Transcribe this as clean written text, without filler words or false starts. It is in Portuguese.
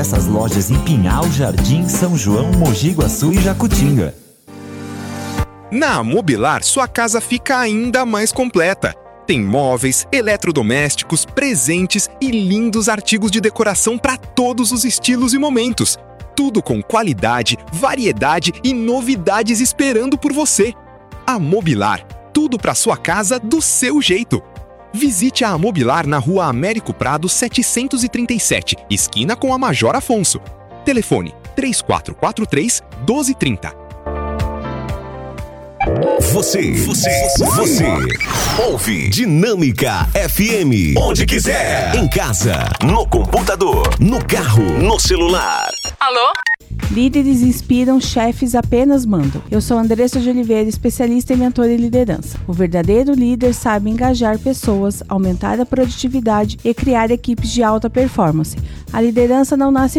diversas lojas em Pinhal, Jardim, São João, Mogi Guaçu e Jacutinga. Na Mobilar, sua casa fica ainda mais completa. Tem móveis, eletrodomésticos, presentes e lindos artigos de decoração para todos os estilos e momentos. Tudo com qualidade, variedade e novidades esperando por você. A Mobilar, tudo para sua casa do seu jeito. Visite a Mobilar na Rua Américo Prado 737, esquina com a Major Afonso. Telefone 3443-1230. Você ouve Dinâmica FM. Onde quiser. Em casa, no computador, no carro, no celular. Alô? Líderes inspiram, chefes apenas mandam. Eu sou Andressa de Oliveira, especialista em mentor e liderança. O verdadeiro líder sabe engajar pessoas, aumentar a produtividade e criar equipes de alta performance. A liderança não nasce